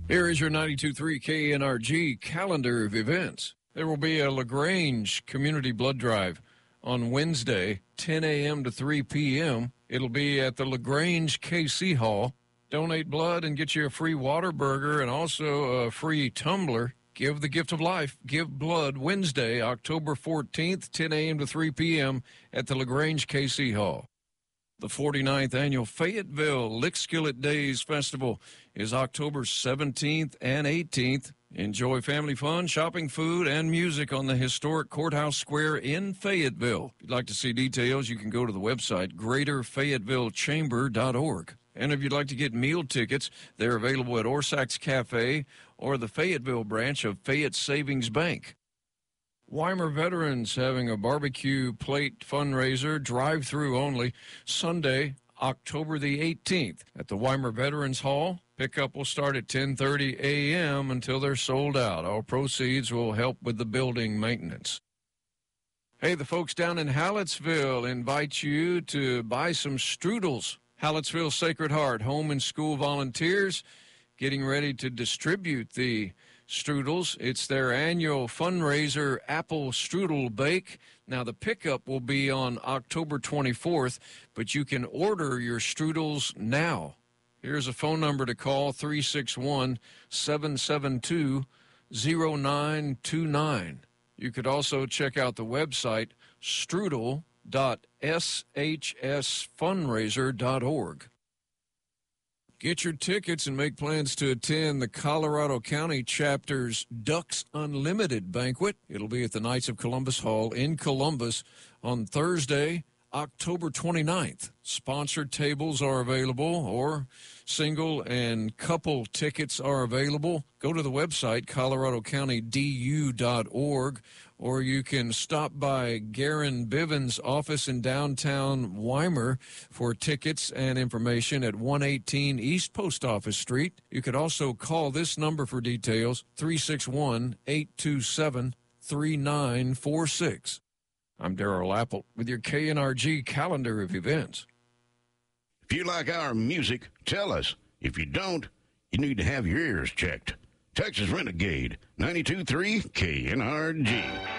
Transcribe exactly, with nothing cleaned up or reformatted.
Here is your ninety-two point three K N R G calendar of events. There will be a LaGrange Community Blood Drive on Wednesday, ten a.m. to three p.m. It'll be at the LaGrange K C Hall. Donate blood and get you a free water burger and also a free tumbler. Give the gift of life. Give blood Wednesday, October fourteenth, ten a.m. to three p.m. at the LaGrange K C Hall. The forty-ninth Annual Fayetteville Lick Skillet Days Festival is October seventeenth and eighteenth. Enjoy family fun, shopping, food, and music on the historic Courthouse Square in Fayetteville. If you'd like to see details, you can go to the website greater fayetteville chamber dot org. And if you'd like to get meal tickets, they're available at Orsak's Cafe or the Fayetteville branch of Fayette Savings Bank. Weimar Veterans having a barbecue plate fundraiser, drive-through only, Sunday, October the eighteenth at the Weimar Veterans Hall. Pickup will start at ten thirty a.m. until they're sold out. All proceeds will help with the building maintenance. Hey, the folks down in Hallettsville invite you to buy some strudels. Hallettsville Sacred Heart Home and School volunteers getting ready to distribute the strudels. It's their annual fundraiser apple strudel bake. Now, the pickup will be on October twenty-fourth, but you can order your strudels now. Here's a phone number to call, three six one, seven seven two, zero nine two nine. You could also check out the website, strudel dot s h s fundraiser dot org. Get your tickets and make plans to attend the Colorado County Chapter's Ducks Unlimited banquet. It'll be at the Knights of Columbus Hall in Columbus on Thursday, October twenty-ninth. Sponsored tables are available, or single and couple tickets are available. Go to the website, colorado county d u dot org, or you can stop by Garen Bivens' office in downtown Weimar for tickets and information at one eighteen East Post Office Street. You could also call this number for details, three six one, eight two seven, three nine four six. I'm Darrell Apple with your K N R G calendar of events. If you like our music, tell us. If you don't, you need to have your ears checked. Texas Renegade, ninety-two point three K N R G.